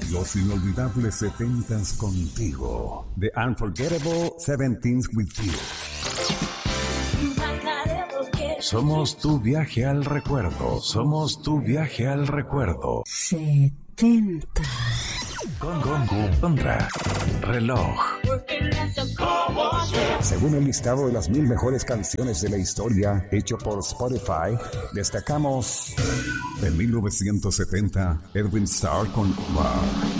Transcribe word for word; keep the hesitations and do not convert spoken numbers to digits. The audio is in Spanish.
Los inolvidables setentas contigo. The Unforgettable Seventeens with You. Somos tu viaje al recuerdo. Somos tu viaje al recuerdo. setenta. Con Gongo Contra Reloj. Según el listado de las mil mejores canciones de la historia hecho por Spotify, destacamos en mil novecientos setenta Edwin Starr con Wow.